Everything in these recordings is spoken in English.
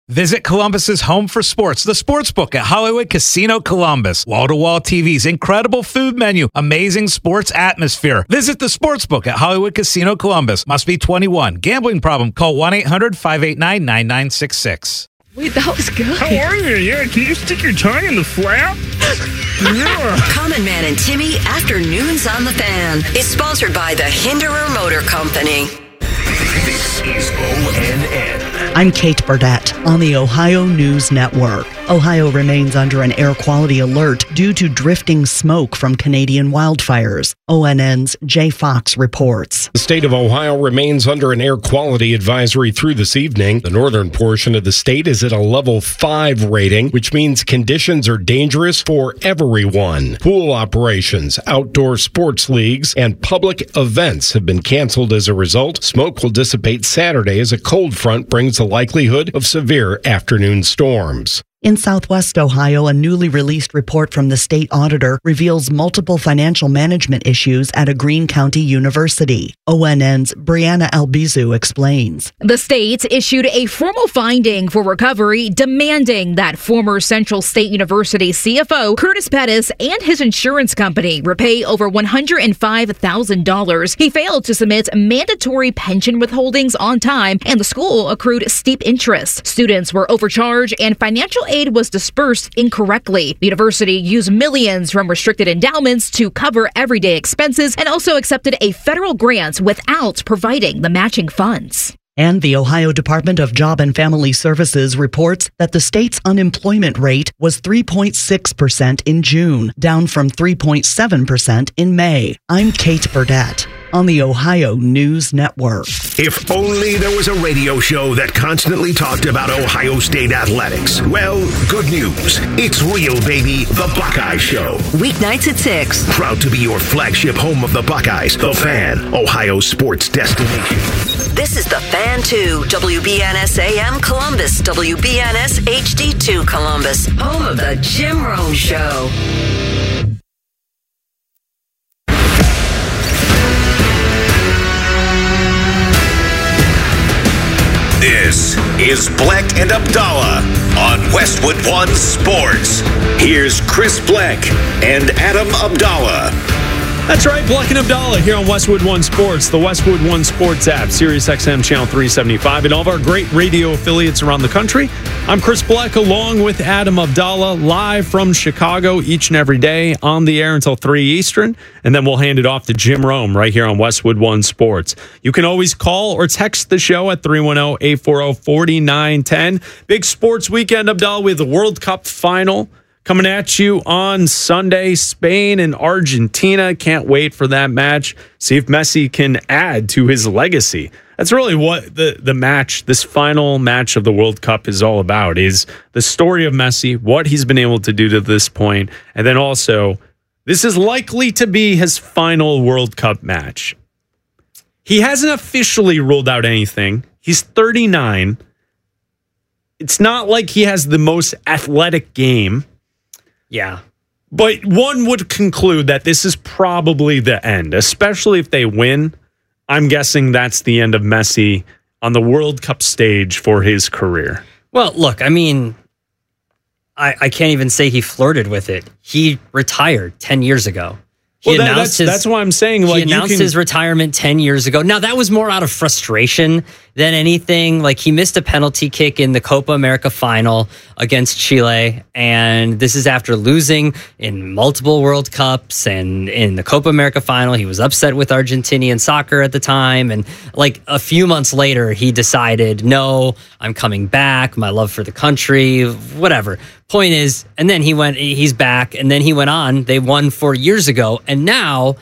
Visit Columbus's home for sports, the Sportsbook at Hollywood Casino Columbus. Wall-to-wall TVs, incredible food menu, amazing sports atmosphere. Visit the Sportsbook at Hollywood Casino Columbus. Must be 21. Gambling problem? Call 1-800-589-9966. Wait, that was good. How are you? Yeah, can you stick your tongue in the flap? Yeah. Common Man and Timmy Afternoons on the Fan is sponsored by the Hinderer Motor Company. This is ONN. I'm Kate Burdett on the Ohio News Network. Ohio remains under an air quality alert due to drifting smoke from Canadian wildfires. ONN's Jay Fox reports. The state of Ohio remains under an air quality advisory through this evening. The northern portion of the state is at a level 5 rating, which means conditions are dangerous for everyone. Pool operations, outdoor sports leagues, and public events have been canceled as a result. Smoke will dissipate Saturday as a cold front brings the likelihood of severe afternoon storms. In Southwest Ohio, a newly released report from the state auditor reveals multiple financial management issues at a Greene County university. ONN's Brianna Albizu explains. The state issued a formal finding for recovery demanding that former Central State University CFO Curtis Pettis and his insurance company repay over $105,000. He failed to submit mandatory pension withholdings on time, and the school accrued steep interest. Students were overcharged and financial aid was dispersed incorrectly. The university used millions from restricted endowments to cover everyday expenses and also accepted a federal grant without providing the matching funds. And the Ohio Department of Job and Family Services reports that the state's unemployment rate was 3.6% in June, down from 3.7% in May. I'm Kate Burdett on the Ohio News Network. If only there was a radio show that constantly talked about Ohio State athletics. Well, good news. It's real, baby. The Buckeye Show. Weeknights at 6. Proud to be your flagship home of the Buckeyes. The Fan, Ohio's sports destination. This is The Fan 2, WBNS AM Columbus, WBNS HD2 Columbus, home of the Jim Rome Show. This is Bleck and Abdallah on Westwood One Sports. Here's Chris Bleck and Adam Abdallah. That's right, Bleck and Abdallah here on Westwood One Sports, the Westwood One Sports app, Sirius XM Channel 375, and all of our great radio affiliates around the country. I'm Chris Bleck along with Adam Abdallah, live from Chicago each and every day on the air until 3 Eastern, and then we'll hand it off to Jim Rome right here on Westwood One Sports. You can always call or text the show at 310-840-4910. Big sports weekend, Abdallah, with the World Cup final coming at you on Sunday, Spain and Argentina. Can't wait for that match. See if Messi can add to his legacy. That's really what the match, this final match of the World Cup is all about, is the story of Messi, what he's been able to do to this point, and then also, this is likely to be his final World Cup match. He hasn't officially ruled out anything. He's 39. It's not like he has the most athletic game. Yeah. But one would conclude that this is probably the end, especially if they win. I'm guessing that's the end of Messi on the World Cup stage for his career. Well, look, I mean, I can't even say he flirted with it. He retired 10 years ago. That's why I'm saying, like, he announced his retirement 10 years ago. Now, that was more out of frustration than anything. Like, he missed a penalty kick in the Copa America final against Chile, and this is after losing in multiple World Cups, and in the Copa America final, he was upset with Argentinian soccer at the time, and like a few months later, he decided, no, I'm coming back, my love for the country, whatever. Point is, and then he's back, and then he went on. They won 4 years ago, and now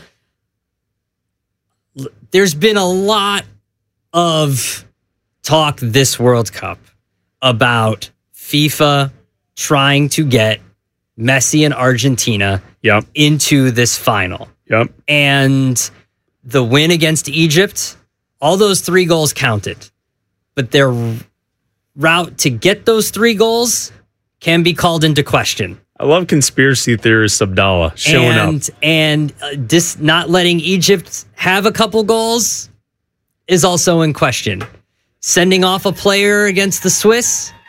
there's been a lot of talk this World Cup about FIFA trying to get Messi and Argentina into this final. Yep. And the win against Egypt, all those 3 goals counted. But their route to get those 3 goals can be called into question. I love conspiracy theorist Abdallah showing up. And not letting Egypt have a couple goals is also in question. Sending off a player against the Swiss